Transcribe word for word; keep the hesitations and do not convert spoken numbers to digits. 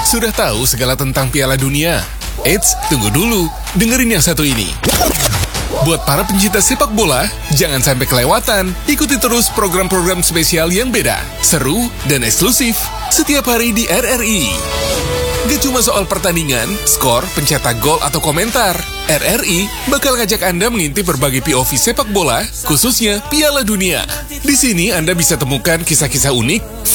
Sudah tahu segala tentang Piala Dunia? Eits, tunggu dulu. Dengerin yang satu ini. Buat para pencinta sepak bola, jangan sampai kelewatan. Ikuti terus program-program spesial yang beda, seru, dan eksklusif setiap hari di R R I. Gak cuma soal pertandingan, skor, pencetak gol, atau komentar. R R I bakal ngajak Anda mengintip berbagai P O V sepak bola, khususnya Piala Dunia. Di sini Anda bisa temukan kisah-kisah unik,